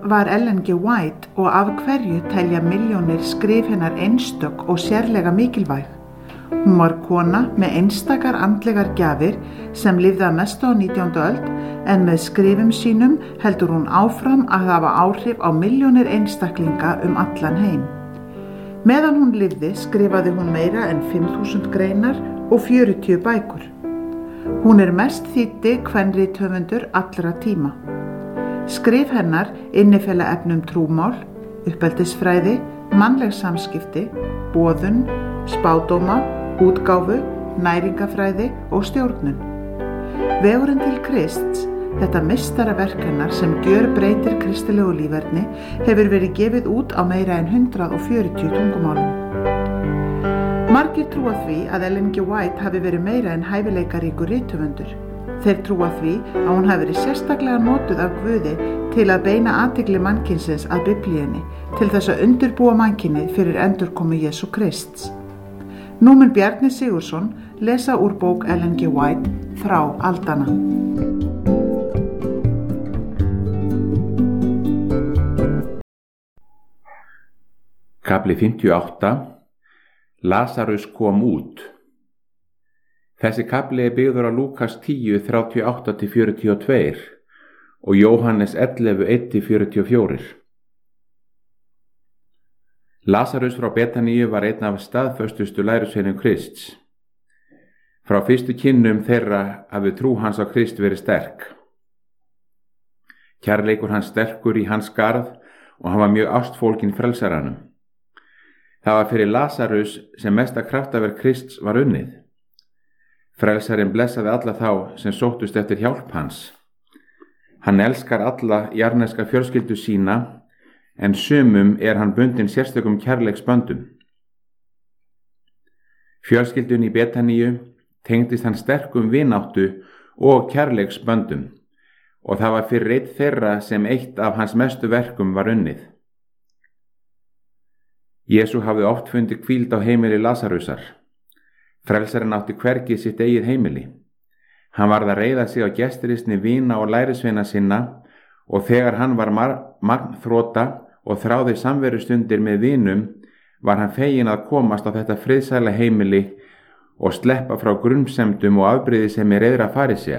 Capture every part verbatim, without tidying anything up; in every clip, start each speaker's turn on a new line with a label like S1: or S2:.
S1: var Ellen G. White og af hverju telja milljónir skrif hennar einstök og sérlega mikilvæg? Hún var kona með einstakar andlegar gjafir sem lifði að mestu á nítjándu öld en með skrifum sínum heldur hún áfram að hafa áhrif á milljónir einstaklinga um allan heim. Meðan hún lifði skrifaði hún meira en fimm þúsund greinar og fjörutíu bækur. Hún er mest þýddi kvenrithöfundur allra tíma. Skrif hennar innifela efnum trúmál, uppeldisfræði, mannleg samskipti, boðun, spádóma, útgáfu, næringafræði og stjórnun. Vegurinn til Krists, þetta meistaraverk hennar sem gjörbreytir kristilegu líferni, hefur verið gefið út á meira en hundrað og fjörutíu tungumálum. Margir trúa því að Ellen G. White hafi verið meira en hæfileikaríkur rithöfundur. Þeir trúa því að hún hafi verið sérstaklega notuð af Guði til að beina athygli mannkynsins að Biblíunni til þess að undirbúa mannkynið fyrir endurkomu Jesú Krists. Nú mun Bjarni Sigurðsson lesa úr bók Ellen G. White Þrá aldanna.
S2: Kafli fimmtíu og átta. Lasarus kom út. Þessi kafli er byggður á Lúkas tíu, þrjátíu og átta til fjörutíu og tvö og Jóhannes ellefu, eitt til fjörutíu og fjögur. Lasarus frá Betaníu var einn af staðföstustu lærisveinum Krists. Frá fyrstu kynnum þeirra hafi trú hans á Krist verið sterk. Kærleikur hans sterkur í hans garð og hann var mjög ástfólginn frelsaranum. Það var fyrir Lasarus sem mesta kraftaverk Krists var unnið. Frelsarinn blessaði alla þá sem sóttust eftir hjálp hans. Hann elskar alla jarneska fjölskyldu sína, en sumum er hann bundinn sérstökum kærleiksböndum. Fjölskyldun í Betaníu tengdist hann sterkum vináttu og kærleiksböndum, og það var fyrir einn þeirra sem eitt af hans mestu verkum var unnið. Jesú hafði oft fundið hvíld á heimili Lasarusar. Frelsarinn átti hvergi sitt eigið heimili. Hann varð að reiða sig á gestrisni vina og lærisveina sinna og þegar hann var magnþrota og þráði samverustundir með vinum var hann feginn að komast á þetta friðsæla heimili og sleppa frá grunsemdum og afbrýðisemi reiðra farisea.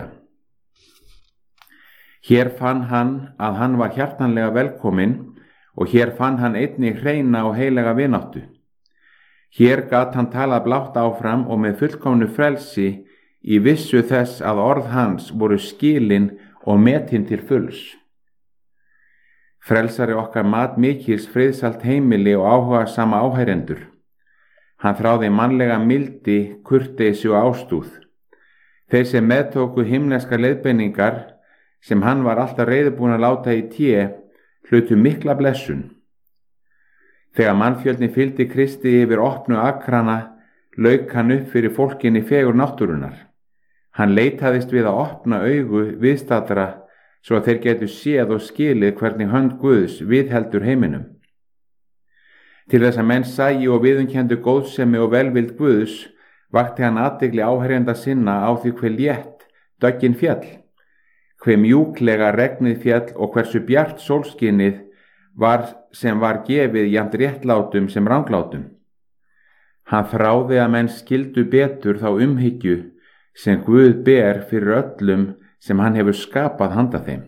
S2: Hér fann hann að hann var hjartanlega velkominn og hér fann hann einnig hreina og heilaga vináttu. Hér gat hann talað blátt áfram og með fullkomnu frelsi í vissu þess að orð hans voru skilin og metin til fulls. Frelsari okkar mat mikils friðsælt heimili og áhugasama áheyrendur. Hann þráði mannlega mildi, kurteisi og ástúð. Þeir sem meðtóku himneska leiðbeiningar sem hann var alltaf reiðubúinn að láta í té, hlutu mikla blessun. Þegar mannfjöldin fylgdi Kristi yfir opnu akrana, lauk hann upp fyrir fólkinni fegur náttúrunar. Hann leitaðist við að opna augu viðstaddra svo að þeir getu séð og skilið hvernig hönd Guðs viðheldur heiminum. Til þess að menn sæju og viðurkenndu góðsemi og velvild Guðs, vakti hann athygli áheyrenda sinna á því hve létt döggin féll, hve mjúklega regnið féll og hversu bjart sólskinið var sem var gefið jafnt réttlátum sem ranglátum. Hann þráði að menn skildu betur þá umhyggju sem Guð ber fyrir öllum sem hann hefur skapað handa þeim.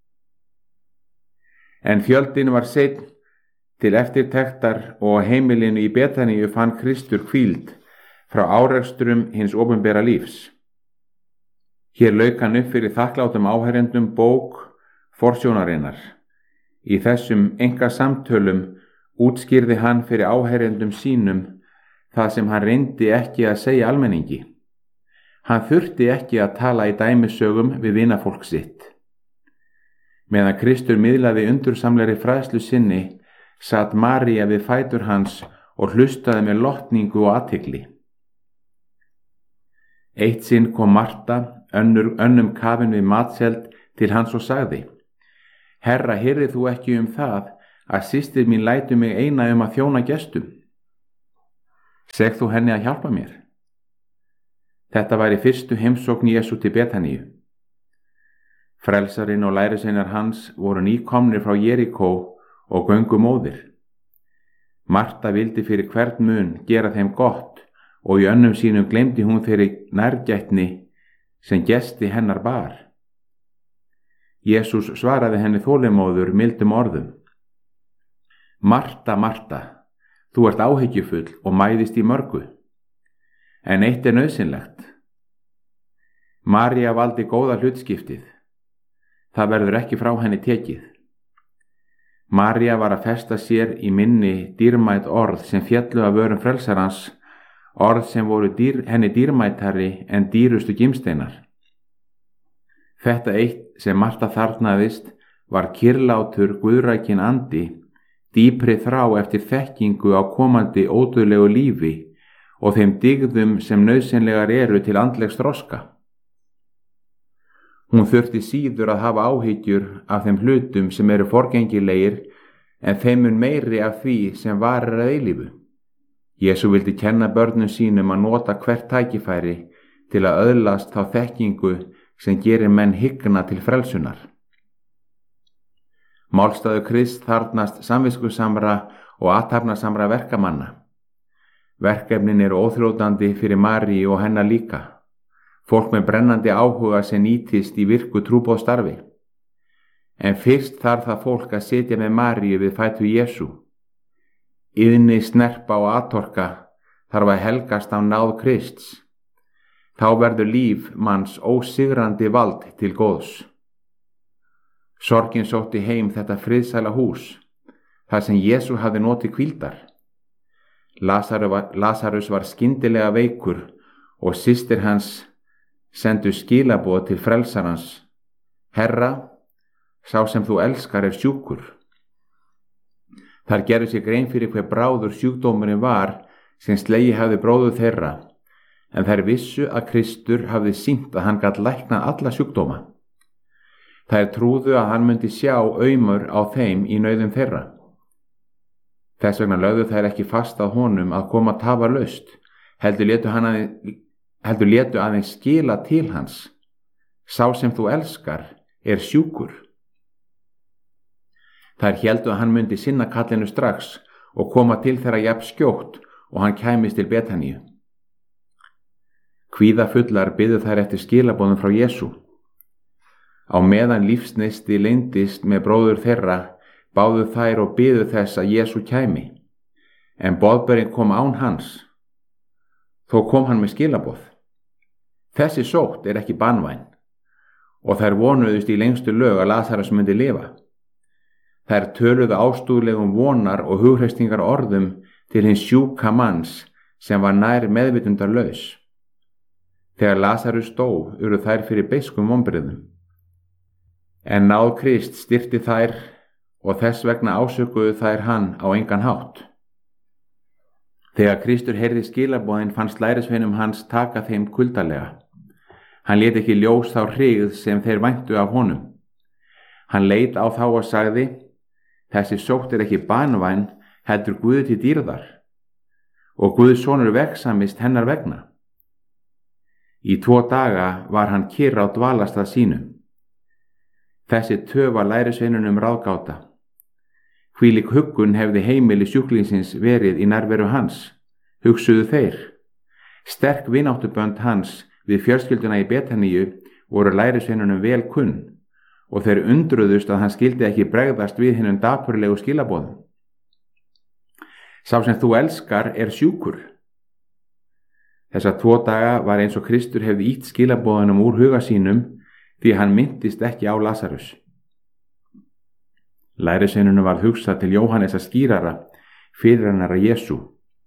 S2: En fjöldin var seinn til eftirtektar og heimilinu í Betaníu fann Kristur hvíld frá árekstrum hins opinbera lífs. Hér lauk hann upp fyrir þakklátum áheyrendum bók forsjónarinnar. Í þessum einkasamtölum útskýrði hann fyrir áheyrendum sínum það sem hann reyndi ekki að segja almenningi. Hann þurfti ekki að tala í dæmisögum við vinafólk sitt. Meðan Kristur miðlaði undursamlegri fræðslu sinni, sat María við fætur hans og hlustaði með lotningu og athygli. Eitt sinn kom Marta, önnur, önnum kafin við matseld, til hans og sagði: Herra, heyrðir þú ekki um það að systir mín lætur mig eina um að þjóna gestum? Segð þú henni að hjálpa mér? Þetta var í fyrstu heimsókn Jesú til Betaníu. Frelsarinn og lærisveinar hans voru nýkomnir frá Jerikó og göngu móðir. Marta vildi fyrir hvern mun gera þeim gott og í önnum sínum gleymdi hún þeirri nærgætni sem gesti hennar bar. Jesús svaraði henni þolinmóður mildum orðum: Marta, Marta, þú ert áhyggjufull og mæðist í mörgu, en eitt er nauðsynlegt. María valdi góða hlutskiptið, það verður ekki frá henni tekið. María var að festa sér í minni dýrmæt orð sem féllu af vörum frelsarans, orð sem voru dýr, henni dýrmætari en dýrustu gimsteinar. Þetta eitt sem Marta þarfnaðist var kyrlátur guðrækin andi, dýpri þrá eftir þekkingu á komandi ódauðlegu lífi og þeim dygðum sem nauðsynlegar eru til andlegs þroska. Hún þurfti síður að hafa áhyggjur af þeim hlutum sem eru forgengilegir en þeim mun meiri af því sem varir að eilífu. Jesú vildi kenna börnum sínum að nota hvert tækifæri til að öðlast þá þekkingu sem gerir menn hyggna til frelsunar. Málstaður Krist þarfnast samviskusamra og athafnasamra verkamanna. Verkefnin eru óþrjótandi fyrir Maríu og hennar líka. Fólk með brennandi áhuga sem nýtist í virku trúboðstarfi. En fyrst þarf það fólk að sitja með Maríu við fætur Jesú. Iðni, snerpa og atorka þarf að helgast á náð Krists. Þá verður líf manns ósigrandi vald til góðs. Sorgin sótti heim þetta friðsæla hús, þar sem Jesú hafði notið hvíldar. Lazarus var skyndilega veikur og systir hans sendu skilaboð til frelsarans: Herra, sá sem þú elskar er sjúkur. Þar gerðu sér grein fyrir hver bráður sjúkdómurinn var sem slegið hafði bróður þeirra, en þær vissu að Kristur hafði sýnt að hann gat læknað alla sjúkdóma. Þær trúðu að hann myndi sjá aumur á þeim í nauðum þeirra. Þess vegna lögðu þær ekki fast að honum að koma tafarlaust, heldur létu hann að, heldur létu aðeins skila til hans: Sá sem þú elskar er sjúkur. Þær héldu að hann myndi sinna kallinu strax og koma til þeirra jafn skjótt og hann kæmist til Betaníu. Kvíðafullar biðu þær eftir skilaboðum frá Jesú. Á meðan lífsneisti leyndist með bróður þeirra, báðu þær og biðu þess að Jesú kæmi, en boðberinn kom án hans. Þó kom hann með skilaboð: Þessi sótt er ekki banvæn, og þær vonuðust í lengstu lög að Lazarus myndi lifa. Þær töluðu ástúðlegum vonar og hughreysingar orðum til hins sjúka manns sem var nær meðvitundarlaus. Þegar Lazarus dó urðu þær fyrir beiskum vonbrigðum. En náð Krist styrkti þær og þess vegna ásökuðu þær hann á engan hátt. Þegar Kristur heyrði skilaboðin fannst lærisveinum hans taka þeim kuldalega. Hann lét ekki ljós þá hryggð sem þeir væntu af honum. Hann leit á þá og sagði: Þessi sótt er ekki banvæn, heldur Guði til dýrðar, og Guðs sonur vegsamist hennar vegna. Í tvo daga var hann kyrr á dvalastað sínum. Þessi töf var lærisveinunum ráðgáta. Hvílík huggun hefði heimili sjúklingsins verið í nærveru hans, hugsuðu þeir. Sterk vináttubönd hans við fjölskylduna í Betaníu voru lærisveinunum vel kunn og þeir undruðust að hann skildi ekki bregðast við hinum dapurlegu skilaboðum. Sá sem þú elskar er sjúkur. Þessa tvo daga var eins og Kristur hefði ýtt skilaboðunum úr huga sínum því hann minntist ekki á Lazarus. Lærisveinunum var hugsað til Jóhannesar skírara, fyrirrennara Jesú.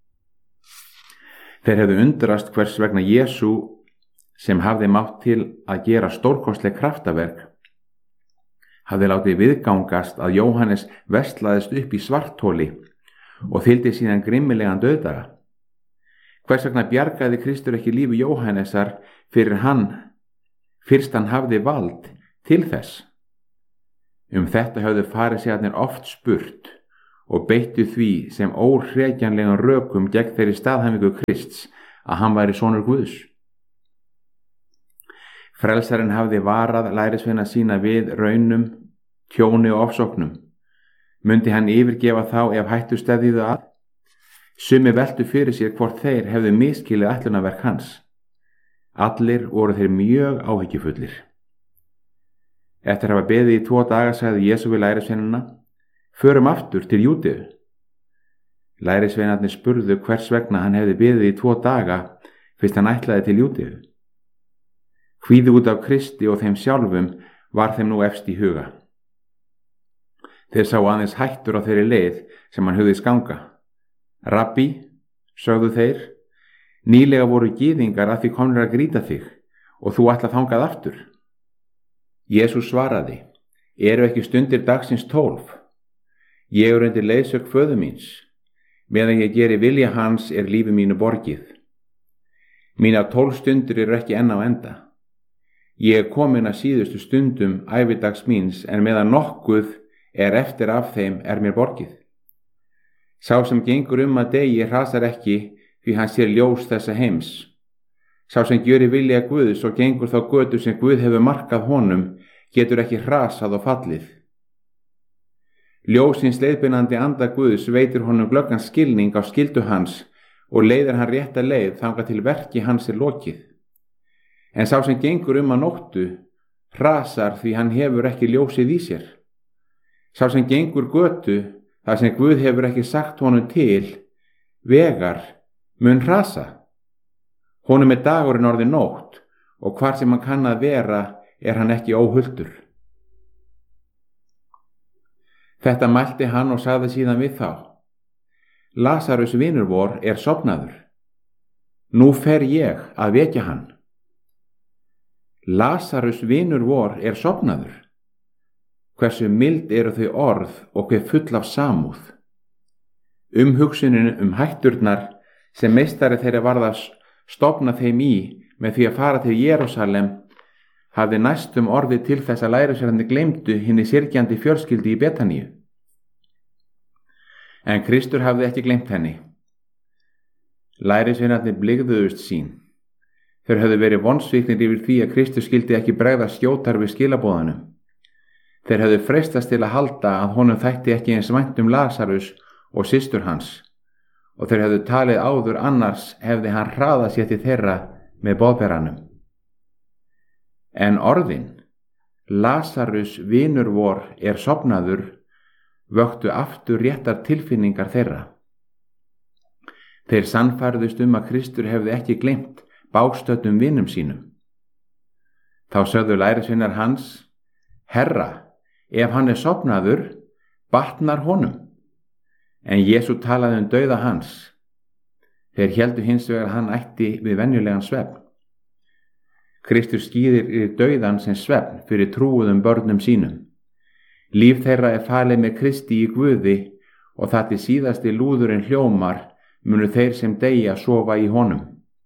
S2: Þeir hefðu undrast hvers vegna Jesú, sem hafði mátt til að gera stórkostleg kraftaverk, hafði látið viðgangast að Jóhannes verslaðist upp í svartholi og þyldi síðan grimmilegan dauðdaga. Hvers vegna bjargaði Kristur ekki lífi Jóhannesar fyrir hann, fyrst hann hafði vald til þess? Um þetta höfðu farisæarnir oft spurt og beittu því sem óhrekjanlegum rökum gegn þeirri staðhæfingu Krists að hann væri sonur Guðs. Frelsarinn hafði varað lærisveina sína við raunum, tjóni og ofsóknum. Mundi hann yfirgefa þá ef hættu steðjuðu að? Sumir veltu fyrir sér hvort þeir hefðu miskilið ætlunarverk hans. Allir voru þeir mjög áhyggjufullir. Eftir að hafa beðið í tvo daga sagði Jesú við lærisveinana: Förum aftur til Júdeu. Lærisveinarnir spurðu hvers vegna hann hefði beðið í tvo daga fyrst hann ætlaði til Júdeu. Kvíði út af Kristi og þeim sjálfum var þeim nú efst í huga. Þeir sáu aðeins hættur á þeirri leið sem hann hugðist ganga. Rabbi, sögðu þeir, nýlega voru gyðingar að því komnir að grýta þig og þú ætla þangað aftur. Jesús svaraði: Eru ekki stundir dagsins tólf? Ég er undir leiðsögn föður míns. Meðan ég geri vilja hans er lífi mínu borgið. Mínar tólf stundir eru ekki enn á enda. Ég er komin að síðustu stundum ævidags míns en meðan nokkuð er eftir af þeim er mér borgið. Sá sem gengur um að degi hrasar ekki því hann sér ljós þessa heims. Sá sem gjörir vilja Guðs og gengur þá götu sem Guð hefur markað honum getur ekki hrasað og fallið. Ljósins leiðbeinandi anda Guðs veitir honum glöggan skilning á skyldu hans og leiðir hann rétta leið þangað til verki hans er lokið. En sá sem gengur um að nóttu hrasar því hann hefur ekki ljósið í sér. Sá sem gengur götu þar sem Guð hefur ekki sagt honum til vegar mun hrasa. Honum er dagurinn orðinn nótt og hvar sem hann kann að vera er hann ekki óhultur. Þetta mælti hann og sagði síðan við þá: Lasarus vinur vor er sofnaður. Nú fer ég að vekja hann. Lasarus vinur vor er sofnaður. Hversu mild eru þau orð og hve full af samúð. Umhugsunin um hætturnar sem meistari þeirra varð að stofna þeim í með því að fara til Jerúsalem hafði næstum orðið til þess að lærisveinarnir gleymdu hinni syrgjandi fjölskyldu í Betaníu. En Kristur hafði ekki gleymt henni. Lærisveinarnir blygðuðust sín. Þeir höfðu verið vonsviknir yfir því að Kristur skyldi ekki bregða skjótar við skilaboðanum. Þeir höfðu freistast til að halda að honum þætti ekki eins vænt um Lasarus og systur hans, og þeir höfðu talið áður annars hefði hann hraðað sér til þeirra með boðberanum. En orðin, Lasarus vinur vor er sofnaður, vöktu aftur réttar tilfinningar þeirra. Þeir sannfærðust um að Kristur hefði ekki gleymt bágstöddum vinum sínum. Þá sögðu lærisveinar hans: Herra, ef hann er sofnaður, batnar honum. En Jesú talaði um dauða hans. Þeir héldu hins vegar að hann ætti við venjulegan svefn. Kristur skýðir yfir dauðan sem svefn fyrir trúuðum börnum sínum. Líf þeirra er falið með Kristi í Guði og það til síðasti lúðurinn hljómar munu þeir sem deyja sofa í honum.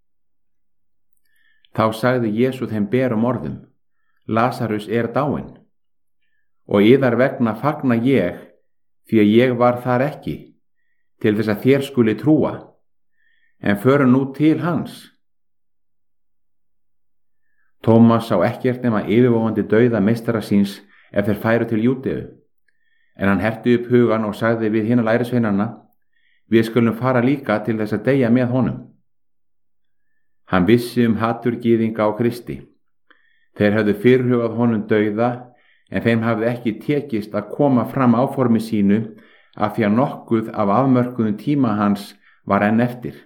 S2: Þá sagði Jesú þeim berum orðum: Lasarus er dáinn. Og yðar vegna fagna ég, því að ég var þar ekki, til þess að þér skuli trúa, en förum nú til hans. Tómas sá ekkert nema yfirvofandi dauða meistara síns ef þeir færu til Júdeu, en hann herti upp hugan og sagði við hina lærisveinana: Við skulum fara líka til þess að deyja með honum. Hann vissi um hatur gyðinga á Kristi. Þeir höfðu fyrirhugað honum dauða, en þeim hafði ekki tekist að koma fram áformi sínu af því að nokkuð af afmörkuðum tíma hans var enn eftir.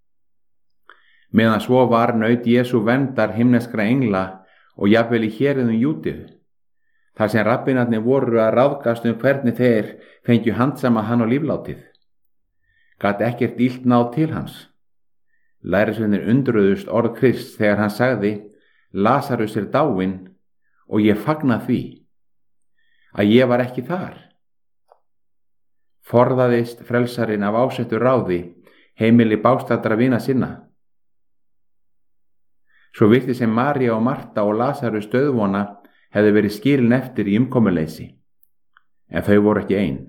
S2: Meðan svo var naut Jesú verndar himneskra engla og jafnvel í héruðum Júdeu, þar sem rabbinarnir voru að ráðgast um hvernig þeir fengju handsama hann á líflátið. Gat ekkert illt náð til hans. Lærisveinir undruðust orð Krists þegar hann sagði: Lasarus er dáinn og ég fagna því að ég var ekki þar. Forðaðist frelsarinn af ásettu ráði heimili bágstaddra vina sinna. Svo virti sem María og Marta og Lasarus döðvona hefði verið skilin eftir í umkomuleysi, en þau voru ekki ein.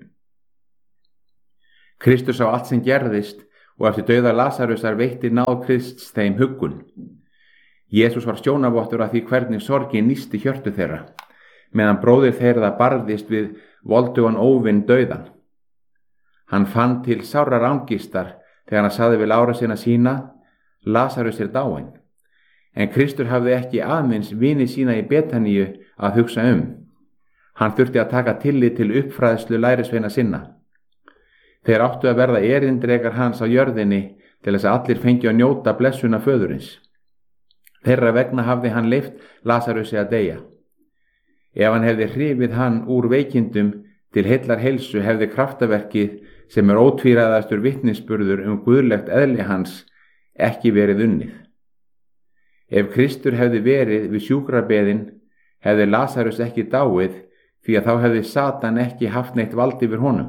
S2: Kristus sá allt sem gerðist og eftir dauða Lasarusar veitti náð Krists þeim huggun. Jesús var sjónavottur af því hvernig sorgin nísti hjörtu þeirra, meðan bróðir þeirra barðist við voldugan óvinn dauðan. Hann fann til sárrar angistar þegar hann sagði við lárasina sína, Lasarus er dáinn. En Kristur hafði ekki aðeins vini sína í Betaníu að hugsa um. Hann þurfti að taka tillit til uppfræðslu lærisveina sinna. Þeir áttu að verða erindrekar hans á jörðinni til þess að allir fengju að njóta blessuna föðurins. Þeirra vegna hafði hann leyft Lasarusi að deyja. Ef hann hefði hrifið hann úr veikindum til heillar heilsu hefði kraftaverkið sem er ótvíræðastur vitnisburður um guðlegt eðli hans ekki verið unnið. Ef Kristur hefði verið við sjúkrabeðin hefði Lasarus ekki dáið því að þá hefði Satan ekki haft neitt vald yfir honum.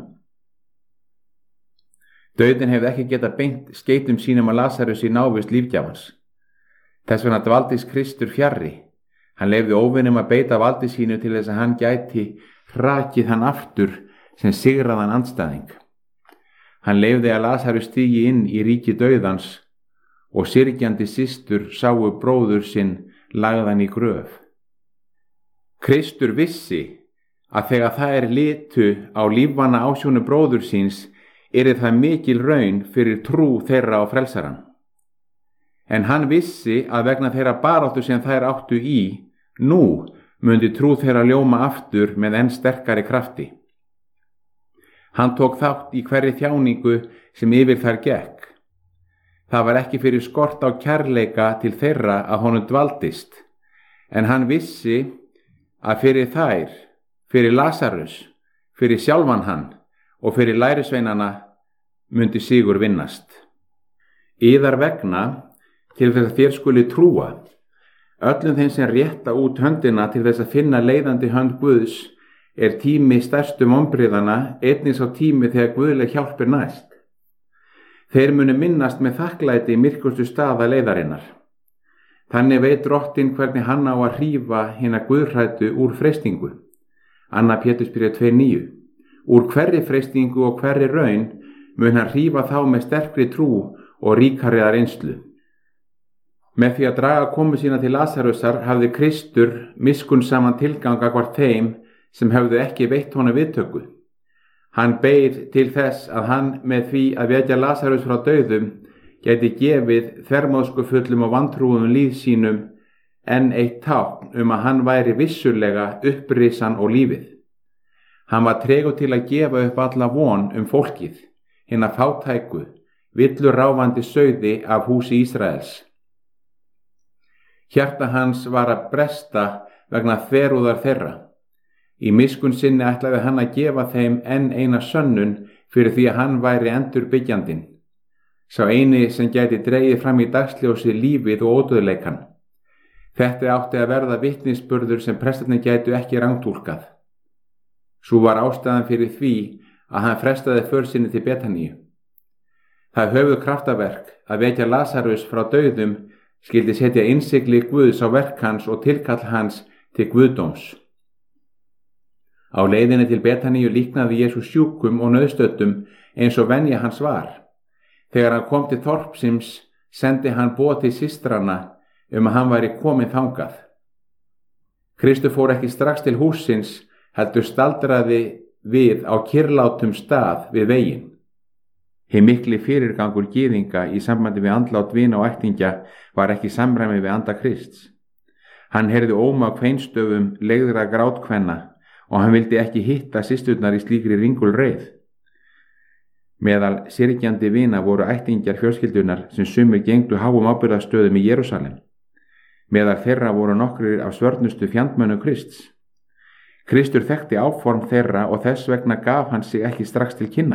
S2: Dauðinn hefði ekki getað beint skeytum sínum að Lasarus í návist lífgjafans. Þess vegna dvaldist Kristur fjarri. Hann leyfði óvinum að beita valdi sínu til þess að hann gæti hrakið hann aftur sem sigraðan andstæðing. Hann leyfði að Lasarus stigi inn í ríki dauðans og syrgjandi systur sáu bróður sinn lagðan í gröf. Kristur vissi að þegar það er litu á lífvana ásjónu bróður síns yrði það mikil raun fyrir trú þeirra á frelsaran. En hann vissi að vegna þeirra baráttu sem þær áttu í, nú mundi trú þeirra ljóma aftur með enn sterkari krafti. Hann tók þátt í hverri þjáningu sem yfir þær gekk. Það var ekki fyrir skort á kærleika til þeirra að honum dvaldist, en hann vissi að fyrir þær, fyrir Lasarus, fyrir sjálfan hann og fyrir lærisveinana mundi sigur vinnast. Yðar vegna til þess að þér skuli trúa, öllum þeim sem rétta út höndina til þess að finna leiðandi hönd Guðs er tími stærstu vonbrigðanna einnig sá tími þegar guðleg hjálp er næst. Þeir munu minnast með þakklæti í myrkustu staða leiðarinnar. Þannig veit drottinn hvernig hann á að hrífa hina guðhræddu úr freistingu. Anna Pétursbréf tvö níu. Úr hverri freistingu og hverri raun mun hann hrífa þá með sterkri trú og ríkariða reynslu. Með því að draga komu sína til Lasarusar hafði Kristur miskunnsaman tilgang gagnvart þeim sem hefðu ekki veitt honum viðtöku. Hann beið til þess að hann með því að vekja Lasarus frá dauðum gæti gefið þvermóðskufullum og vantrúum líð sínum enn eitt tákn um að hann væri vissulega upprisan og lífið. Hann var tregur til að gefa upp alla von um fólkið, hina fátæku, villur ráfandi sauði af húsi Ísraels. Hjarta hans var að bresta vegna þverúðar þeirra. Í miskunn sinni ætlaði hann að gefa þeim enn eina sönnun fyrir því að hann væri endurbyggjandinn. Sá eini sem gæti dregið fram í dagsljósi lífið og ódauðleikann. Þetta átti að verða vitnisburður sem prestarnir gætu ekki rangtúlkað. Sú var ástæðan fyrir því að hann frestaði för sinni til Betaníu. Það höfuð kraftaverk að vekja Lasarus frá dauðum skyldi setja innsigli Guðs á verk hans og tilkall hans til guðdóms. Á leiðinni til Betaníu líknaði Jesús sjúkum og nauðstöddum eins og venja hans var. Þegar hann kom til þorpsins sendi hann boð til systrana um að hann væri kominn þangað. Kristur fór ekki strax til hússins, heldur staldraði við á kyrrlátum stað við veginn. Hið mikli fyrirgangur gyðinga í sambandi við andlát vina og ættingja var ekki samræmi við anda Krists. Hann heyrði óma á kveinstöfum legðra grátkvenna og hann vildi ekki hitta systurnar í slíkri ringulreið. Meðal syrgjandi vina voru ættingjar fjölskyldunar sem sumir gengdu háum ábyrgðarstöðum í Jerúsalem. Meðal þeirra voru nokkrir af svörnustu fjandmönnum Krists. Kristur þekkti áform þeirra og þess vegna gaf hann sig ekki strax til kynna.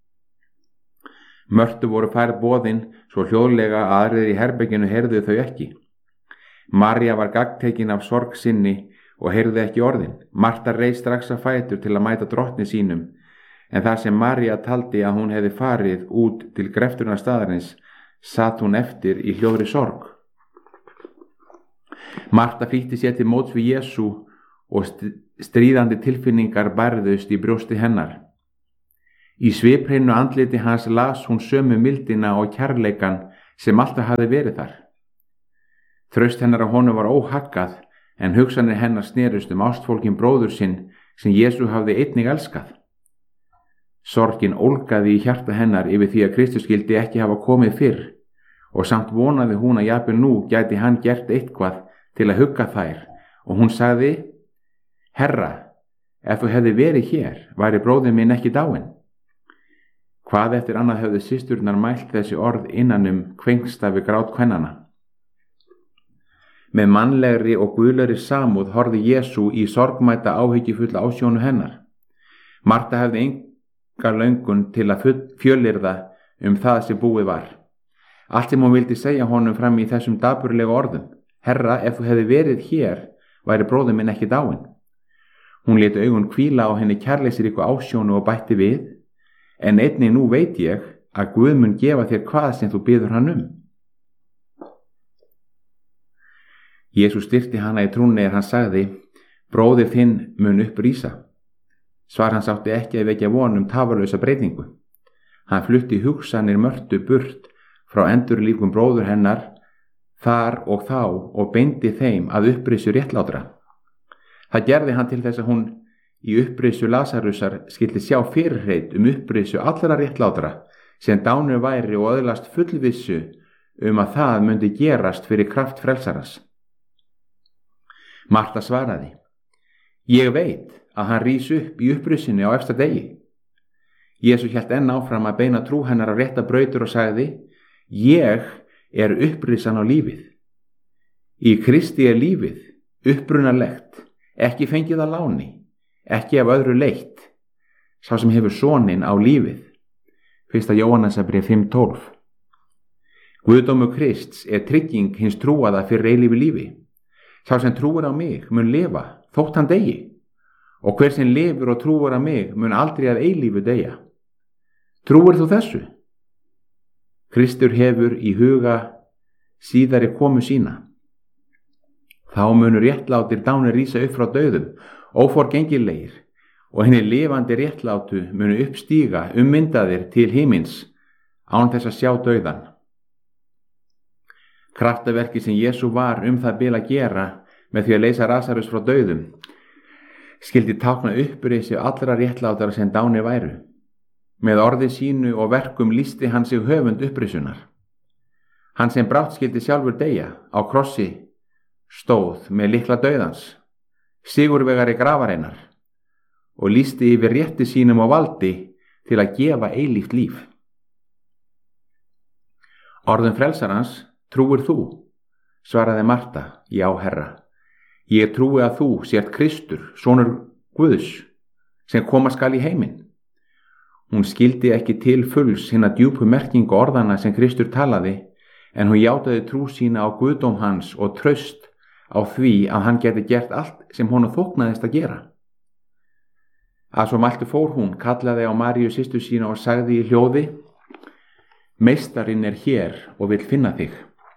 S2: Mörtu voru færð boðin svo hljóðlega að aðrir í herberginu heyrðu þau ekki. María var gagntekin af sorg sinni og heyrði ekki orðin. Marta reis strax að fætur til að mæta drottni sínum, en þar sem María taldi að hún hefði farið út til grefturnar staðarins, sat hún eftir í hljóðri sorg. Marta flýtti sér til móts við Jesú og stríðandi tilfinningar bærðust í brjósti hennar. Í sviphreinu andliti hans las hún sömu mildina og kærleikan sem alltaf hafði verið þar. Þraust hennar á honum var óhaggað, en hugsanir hennar snerust um ástfólkin bróður sinn sem Jesú hafði einnig elskað. Sorgin ólgaði í hjarta hennar yfir því að Kristus skyldi ekki hafa komið fyrr, og samt vonaði hún að jafnvel nú gæti hann gert eitthvað til að hugga þær, og hún sagði: Herra, ef þú hefði verið hér, væri bróðir minn ekki dáinn. Hvað eftir annað hefðu systurnar mælt þessi orð innan um kvengsta við grát kvennanna. Með mannlegri og guðlegri samúð horfði Jesú í sorgmæta áhyggjufulla ásjónu hennar. Marta hefði enga löngun til að fjölyrða um það sem búið var. Allt sem hún vildi segja honum fram í þessum dapurlega orðum: Herra, ef þú hefði verið hér, væri bróðir minn ekki dáinn. Hún lét augun hvíla á henni kærleiksríku ásjónu og bætti við: En einnig nú veit ég að Guð mun gefa þér hvað sem þú biður hann um. Jesús styrkti hana í trúnni er hann sagði: Bróðir þinn mun upprísa. Svar hans átti ekki að vekja von um tafarlausa breytingu. Hann flutti hugsanir Mörtu burt frá endurlífgum bróður hennar þar og þá og beindi þeim að upprísu réttlátra. Það gerði hann til þess að hún í upprísu Lasarusar skyldi sjá fyrirheit um upprísu allra réttlátra sem dánur væri og öðlast fullvissu um að það myndi gerast fyrir kraft frelsaras. Marta svaraði: Ég veit að hann rís upp í upprisinu á efsta degi. Jesú hélt enn áfram að beina trú hennar á rétta brautur og sagði: Ég er upprisan á lífið. Í Kristi er lífið upprunalegt, ekki fengið að láni, ekki af öðru leitt. Sá sem hefur soninn á lífið. Fyrsta Jóhannesarbréf fimm tólf. Guðdómur Krists er trygging hins trúaða fyrir eilífu lífi. Sá sem trúir á mig mun lifa þótt hann deyi, og hver sem lifir og trúir á mig mun aldrei að eilífu deyja. Trúir þú þessu? Kristur hefur í huga síðari komu sína. Þá munur réttlátir dánir rísa upp frá dauðum, óforgengilegir, og henni lifandi réttlátu munu uppstíga ummyndaðir til himins án þess að sjá dauðan. Kraftaverki sem Jesú var um það bil að gera með því að leysa Lasarus frá dauðum skyldi tákna upprisi allra réttlátara sem dánir væru. Með orði sínu og verkum lýsti hann sig höfund upprisunar. Hann sem brátt skyldi sjálfur deyja á krossi stóð með lykla dauðans, sigurvegari grafarinnar, og lýsti yfir rétti sínum og valdi til að gefa eilíft líf. Orðum frelsarans: Trúir þú? Svaraði Marta: Já, Herra. Ég trúi að þú sért Kristur, sonur Guðs, sem koma skal í heiminn. Hún skildi ekki til fulls hinna djúpu merkingu orðana sem Kristur talaði, en hún játaði trú sína á guðdóm hans og traust á því að hann geti gert allt sem honum þóknaðist að gera. Að svo mæltu fór hún, kallaði á Maríu systur sína og sagði í hljóði: Meistarinn er hér og vill finna þig.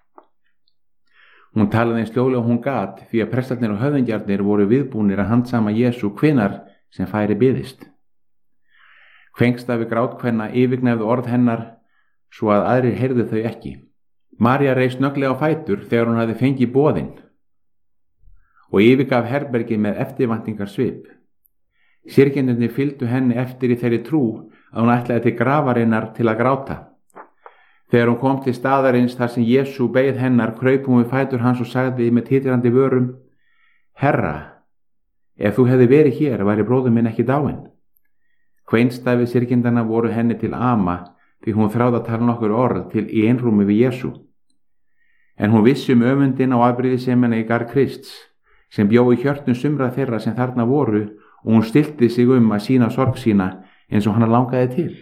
S2: Hún talaði eins hljóðlega og hún gat, því að prestarnir og höfðingjarnir voru viðbúnir að handsama Jesú hvenær sem færi byðist. Kvengstafi grátkvenna yfirgnæfðu orð hennar svo að aðrir heyrðu þau ekki. María reis snögglega á fætur þegar hún hafði fengið boðin og yfirgaf herbergið með eftirvæntingar svip. Syrgjendurnir fylgdu henni eftir í þeirri trú að hún ætlaði til grafarinnar til að gráta. Þegar hún kom til staðarins þar sem Jesú beið hennar, kraup hún við fætur hans og sagði með titrandi vörum: Herra, ef þú hefði verið hér, væri bróðir minn ekki dáinn. Kveinstæfi syrgjendanna voru henni til ama, því hún þráði að tala nokkur orð til í einrúmi við Jesú. En hún vissi um öfundina og afbrýðisemina í garð Krists, sem bjó í hjörtum sumra þeirra sem þarna voru, og hún stilti sig um að sína sorg sína eins og hana langaði til.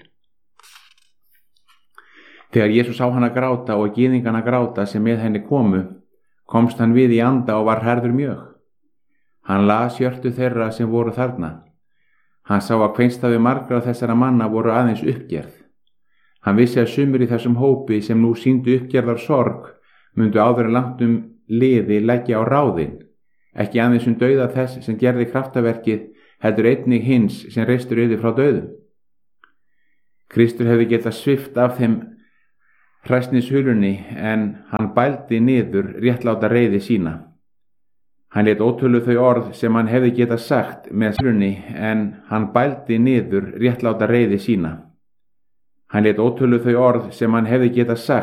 S2: Þegar Jesús sá hana gráta og gyðingana gráta sem með henni komu, komst hann við í anda og var hrærður mjög. Hann las hjörtu þeirra sem voru þarna. Hann sá að kveinstafi margra þessara manna voru aðeins uppgerð. Hann vissi að sumir í þessum hópi sem nú sýndu uppgerðar sorg mundu áður en langt um liði leggja á ráðin, ekki aðeins um dauða þess sem gerði kraftaverkið, heldur einnig hins sem reistur yfir frá dauðum. Kristur hefði getað svift af þeim hræsnishulunni en hann bældi niður réttláta reiði sína. Hann lét ótölu þau orð sem hann hefði getað sagt með hulunni en hann bældi niður réttláta reiði sína. Hann lét ótölu þau orð sem hann hefði getað sagt